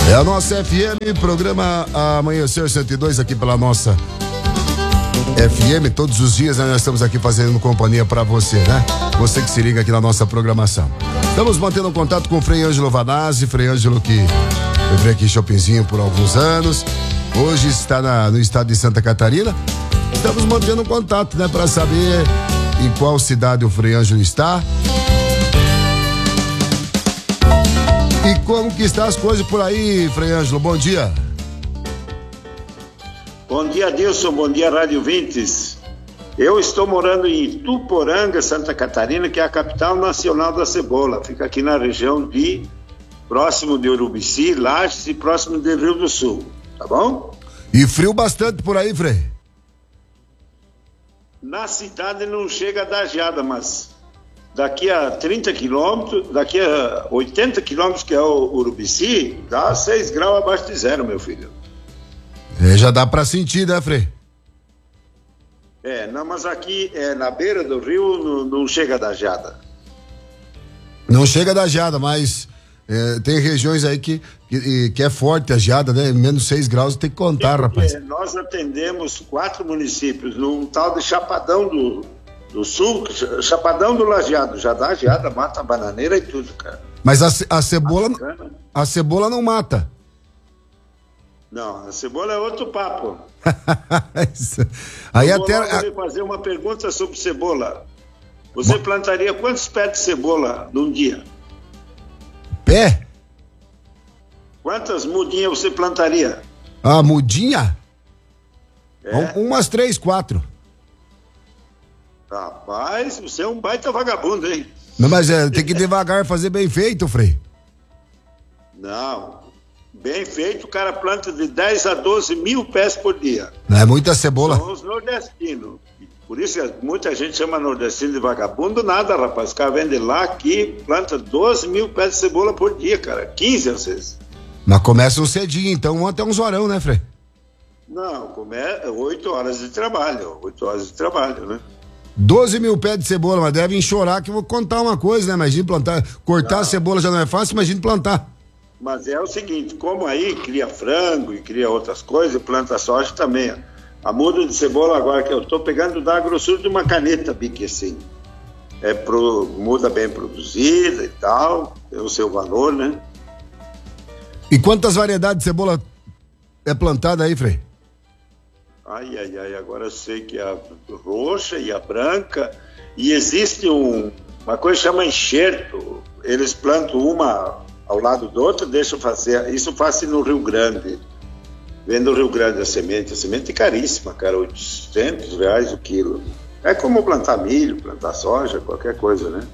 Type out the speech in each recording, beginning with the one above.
É a nossa FM, programa Amanhecer 102 aqui pela nossa FM. Todos os dias, né, nós estamos aqui fazendo companhia para você, né? Você que se liga aqui na nossa programação. Estamos mantendo contato com o Frei Ângelo Vanazzi, Frei Ângelo que veio aqui em Chopinzinho por alguns anos. Hoje está no estado de Santa Catarina. Estamos mantendo contato, né, para saber em qual cidade o Frei Ângelo está. E como que estão as coisas por aí, Frei Ângelo? Bom dia. Bom dia, Adilson. Bom dia, Rádio Vintes. Eu estou morando em Ituporanga, Santa Catarina, que é a capital nacional da cebola. Fica aqui na região próximo de Urubici, Lages e próximo de Rio do Sul. Tá bom? E frio bastante por aí, Frei? Na cidade não chega a dar geada, mas daqui a 30 quilômetros, daqui a 80 quilômetros, que é o Urubici, dá 6 graus abaixo de zero, meu filho. Já dá pra sentir, né, Frei? Não, mas aqui na beira do rio não chega a dar geada. Não chega a dar geada, mas tem regiões aí que é forte a geada, né? Menos 6 graus tem que contar, rapaz. Nós atendemos 4 municípios num tal de Chapadão do Sul, Chapadão do Lajeado, já dá geada, mata a bananeira e tudo, cara. Mas a cebola não mata. Não, a cebola é outro papo. Aí eu vou fazer uma pergunta sobre cebola. Você plantaria quantos pés de cebola num dia? Pé? Quantas mudinhas você plantaria? Ah, mudinha? Umas 3, 4. Rapaz, você é um baita vagabundo, hein? Não, mas tem que devagar, fazer bem feito, Frei. Não, bem feito, o cara planta de 10 a 12 mil pés por dia. Não é muita cebola. São os nordestinos. Por isso que muita gente chama nordestino de vagabundo, nada, rapaz. O cara vem de lá aqui, planta 12 mil pés de cebola por dia, cara. 15 às vezes. Mas começa um cedinho, então até uns horão, né, Frei? Não, começa 8 horas de trabalho. 8 horas de trabalho, né? 12 mil pés de cebola, mas devem chorar que eu vou contar uma coisa, né? Imagina plantar, cortar a cebola já não é fácil, imagina plantar. Mas é o seguinte, como aí cria frango e cria outras coisas, planta soja também. A muda de cebola agora que eu tô pegando dá a grossura de uma caneta, bique assim. Muda bem produzida e tal, tem o seu valor, né? E quantas variedades de cebola é plantada aí, Frei? Agora eu sei que a roxa e a branca, e existe uma coisa que chama enxerto, eles plantam uma ao lado do outro, deixam fazer, isso faz no Rio Grande, vem do Rio Grande a semente é caríssima, cara, R$800 o quilo, é como plantar milho, plantar soja, qualquer coisa, né?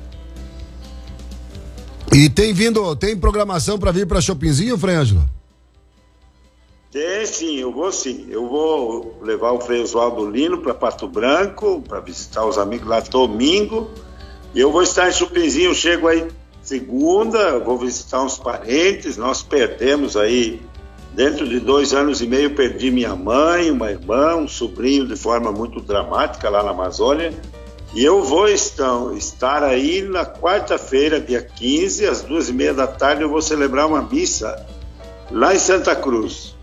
E tem programação para vir para Chopinzinho, Frei Ângelo? Tem sim, eu vou levar o Frei Oswaldo Lino para Pato Branco, para visitar os amigos lá domingo, e eu vou estar em Chopinzinho, eu chego aí segunda, vou visitar uns parentes, nós perdemos aí, dentro de 2 anos e meio, perdi minha mãe, uma irmã, um sobrinho de forma muito dramática lá na Amazônia, e eu vou estar aí na quarta-feira, dia 15, às 2:30 da tarde, eu vou celebrar uma missa lá em Santa Cruz.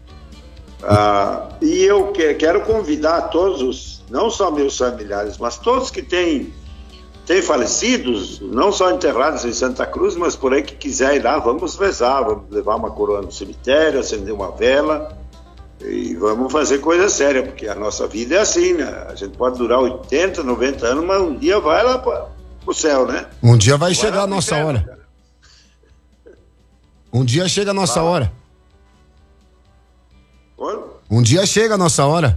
E eu quero convidar todos, não só meus familiares, mas todos que têm falecidos, não só enterrados em Santa Cruz, mas por aí que quiser ir lá, vamos rezar, vamos levar uma coroa no cemitério, acender uma vela e vamos fazer coisa séria, porque a nossa vida é assim, né? A gente pode durar 80, 90 anos, mas um dia vai lá pro céu, né? Um dia vai chegar a nossa hora. Cara. Um dia chega a nossa hora. Oi? Um dia chega a nossa hora.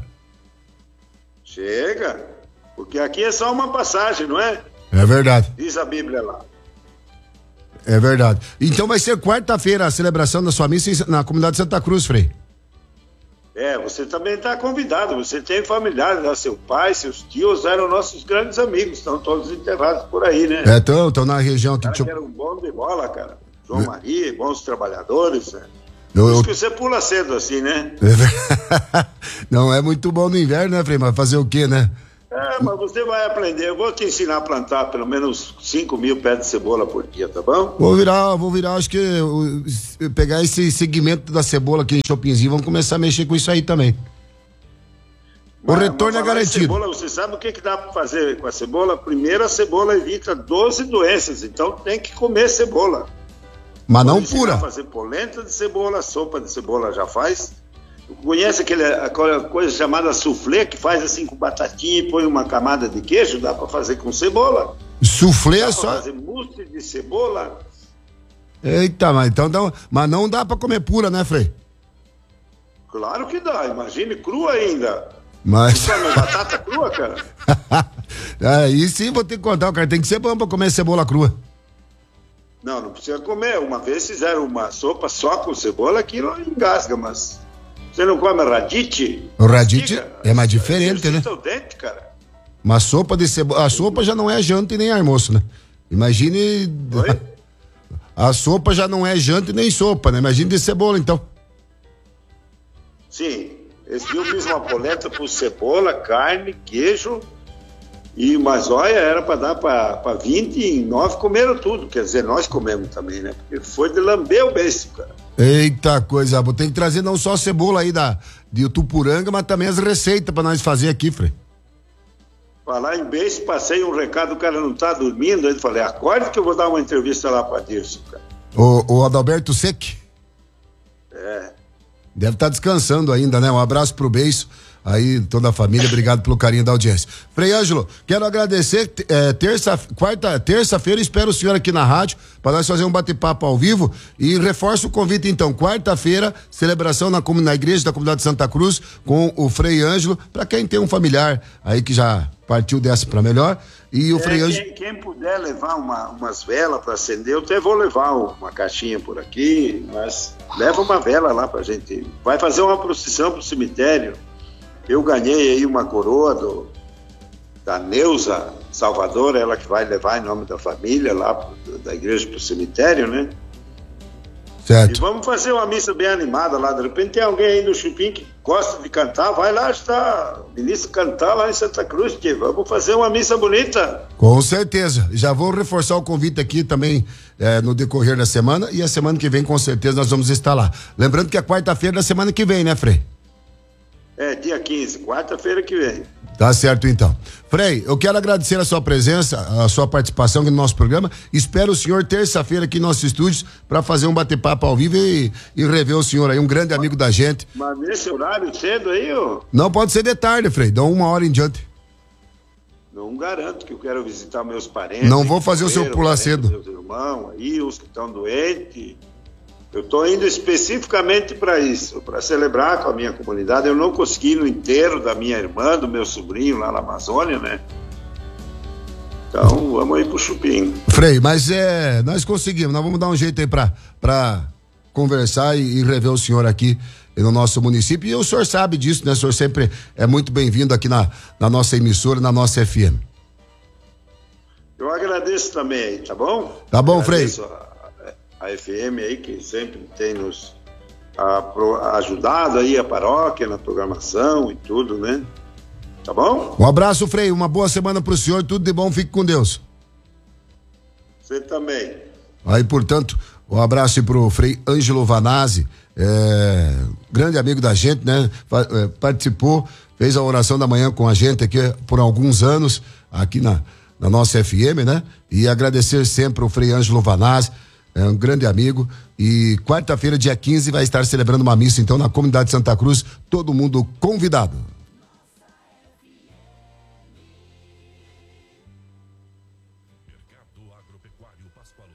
Chega, porque aqui é só uma passagem, não é? É verdade. Diz a Bíblia lá. É verdade. Então vai ser quarta-feira a celebração da sua missa na comunidade Santa Cruz, Frei. Você também está convidado, você tem familiares, né? Seu pai, seus tios eram nossos grandes amigos, estão todos enterrados por aí, né? Estão na região aqui. Que era um bom de bola, cara. João Maria, bons trabalhadores, né? Por isso que você pula cedo assim, né? Não é muito bom no inverno, né, Frei? Mas fazer o quê, né? Mas você vai aprender. Eu vou te ensinar a plantar pelo menos 5.000 pés de cebola por dia, tá bom? Vou virar, acho que pegar esse segmento da cebola aqui em Chopinzinho, vamos começar a mexer com isso aí também. O retorno é garantido. Cebola, você sabe o que dá para fazer com a cebola? Primeiro, a cebola evita 12 doenças, então tem que comer cebola. Mas não pura. Fazer polenta de cebola, sopa de cebola já faz. Conhece aquela coisa chamada soufflé, que faz assim com batatinha e põe uma camada de queijo? Dá para fazer com cebola. Soufflé é só? Dá para fazer mousse de cebola. Eita, mas não dá para comer pura, né, Frei? Claro que dá, imagine crua ainda. Mas... Você come batata crua, cara? Aí sim vou ter que contar, o cara tem que ser bom para comer cebola crua. Não precisa comer. Uma vez fizeram uma sopa só com cebola, aquilo engasga, mas... Você não come radite? O radite é mais diferente, né? O dente, cara. Uma sopa de cebola. A sopa já não é janta e nem almoço, né? Imagine. Oi? A sopa já não é janta e nem sopa, né? Imagine de cebola, então. Sim. Esse dia eu fiz uma polenta com cebola, carne, queijo. Mas olha, era para dar para 29, comeram tudo. Quer dizer, nós comemos também, né? Porque foi de lamber o beijo, cara. Eita coisa, tem que trazer não só a cebola aí de Tupuranga, mas também as receitas para nós fazer aqui, Frei. Falar em beijo, passei um recado, o cara não tá dormindo, aí falei, acorde que eu vou dar uma entrevista lá para Dirce, cara. O Adalberto Sec? É. Deve estar descansando ainda, né? Um abraço pro beijo. Aí, toda a família, obrigado pelo carinho da audiência. Frei Ângelo, quero agradecer, terça-feira espero o senhor aqui na rádio, para nós fazer um bate-papo ao vivo, e reforço o convite então, quarta-feira, celebração na igreja da comunidade de Santa Cruz, com o Frei Ângelo, para quem tem um familiar aí que já partiu dessa para melhor, e o Frei Ângelo... Quem puder levar umas velas para acender, eu até vou levar uma caixinha por aqui, mas leva uma vela lá pra gente, vai fazer uma procissão pro cemitério. Eu ganhei aí uma coroa da Neuza Salvador, ela que vai levar em nome da família lá da igreja pro cemitério, né? Certo. E vamos fazer uma missa bem animada lá. De repente tem alguém aí do Chupim que gosta de cantar, vai lá ajudar o ministro cantar lá em Santa Cruz, que vamos fazer uma missa bonita. Com certeza. Já vou reforçar o convite aqui também no decorrer da semana, e a semana que vem com certeza nós vamos estar lá. Lembrando que é quarta-feira da semana que vem, né, Frei? É, dia 15, quarta-feira que vem. Tá certo, então. Frei, eu quero agradecer a sua presença, a sua participação aqui no nosso programa. Espero o senhor terça-feira aqui em nossos estúdios para fazer um bate-papo ao vivo e rever o senhor aí, um grande amigo da gente. Mas nesse horário cedo aí, ó? Não, pode ser de tarde, Frei, dá 1 hora em diante. Não garanto que eu quero visitar meus parentes. Não vou fazer o seu pular cedo. Meus irmãos aí, os que estão doentes. Eu estou indo especificamente para isso, para celebrar com a minha comunidade. Eu não consegui ir no enterro da minha irmã, do meu sobrinho lá na Amazônia, né? Então, vamos aí pro Chupim. Frei, mas nós conseguimos, nós vamos dar um jeito aí para conversar e rever o senhor aqui no nosso município. E o senhor sabe disso, né? O senhor sempre é muito bem-vindo aqui na nossa emissora, na nossa FM. Eu agradeço também aí, tá bom? Tá bom, Frei. A FM aí que sempre tem nos ajudado aí a paróquia na programação e tudo, né? Tá bom? Um abraço, Frei, uma boa semana pro senhor, tudo de bom, fique com Deus. Você também. Aí, portanto, um abraço pro Frei Ângelo Vanazzi, grande amigo da gente, né? Participou, fez a oração da manhã com a gente aqui por alguns anos, aqui na nossa FM, né? E agradecer sempre o Frei Ângelo Vanazzi, é um grande amigo, e quarta-feira, dia 15, vai estar celebrando uma missa, então, na comunidade de Santa Cruz, todo mundo convidado. Mercado Agropecuário Pascoal